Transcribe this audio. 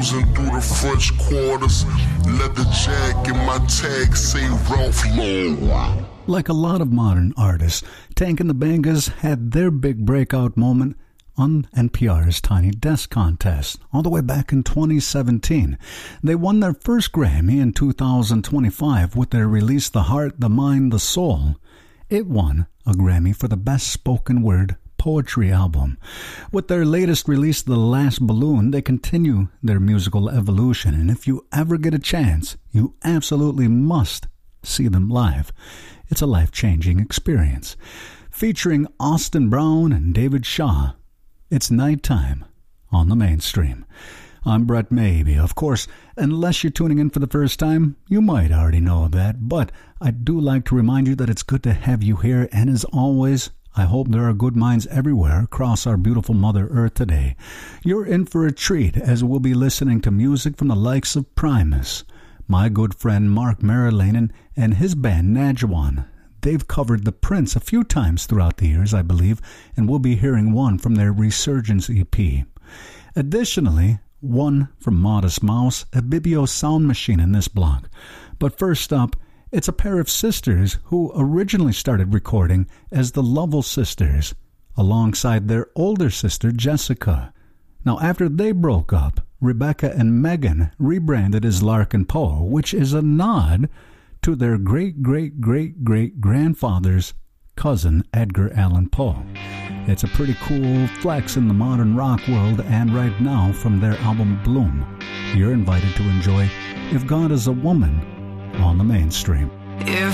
cruising through the French quarters. Leather jacket, my tag say Ralph Lauren. Like a lot of modern artists, Tank and the Bangas had their big breakout moment on NPR's Tiny Desk Contest, all the way back in 2017. They won their first Grammy in 2025 with their release The Heart, the Mind, the Soul. It won a Grammy for the Best Spoken Word Poetry Album. With their latest release, The Last Balloon, they continue their musical evolution, and if you ever get a chance, you absolutely must see them live. It's a life-changing experience. Featuring Austin Brown and David Shaw, it's Nighttime on the Mainstream. I'm Brett Maybe. Of course, unless you're tuning in for the first time, you might already know that, but I do like to remind you that it's good to have you here, and as always, I hope there are good minds everywhere across our beautiful Mother Earth today. You're in for a treat as we'll be listening to music from the likes of Primus, my good friend Mark Marilanen, and his band Najwan. They've covered The Prince a few times throughout the years, I believe, and we'll be hearing one from their Resurgence EP. Additionally, one from Modest Mouse, a Bibio sound machine in this block. But first up, it's a pair of sisters who originally started recording as the Lovell Sisters, alongside their older sister Jessica. Now, after they broke up, Rebecca and Megan rebranded as Larkin Poe, which is a nod to their great-great-great-great-grandfather's cousin, Edgar Allan Poe. It's a pretty cool flex in the modern rock world, and right now, from their album Bloom, you're invited to enjoy If God Is a Woman on the Mainstream. If